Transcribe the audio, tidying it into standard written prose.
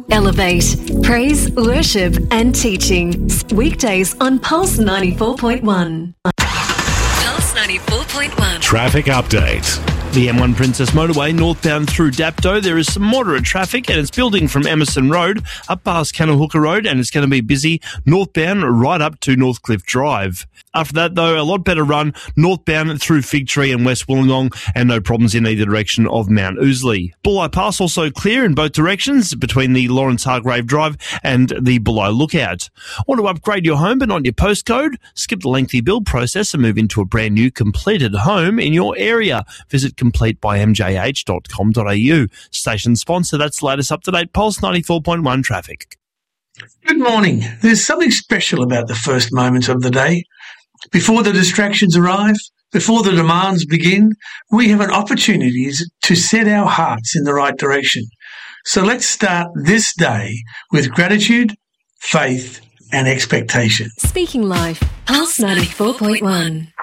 Elevate, praise, worship and teaching. Weekdays on Pulse 94.1. Pulse 94.1. Traffic update. The M1 Princess Motorway northbound through Dapto. There is some moderate traffic and it's building from Emerson Road up past Cannahooka Road, and it's going to be busy northbound right up to Northcliffe Drive. After that, though, a lot better run northbound through Fig Tree and West Wollongong, and no problems in either direction of Mount Ousley. Bulli Pass also clear in both directions between the Lawrence Hargrave Drive and the Bulli Lookout. Want to upgrade your home but not your postcode? Skip the lengthy build process and move into a brand new completed home in your area. Visit completebymjh.com.au. Station sponsor, that's the latest up-to-date Pulse 94.1 traffic. Good morning. There's something special about the first moments of the day. Before the distractions arrive, before the demands begin, we have an opportunity to set our hearts in the right direction. So let's start this day with gratitude, faith, and expectation. Speaking Life, Pulse 94.1.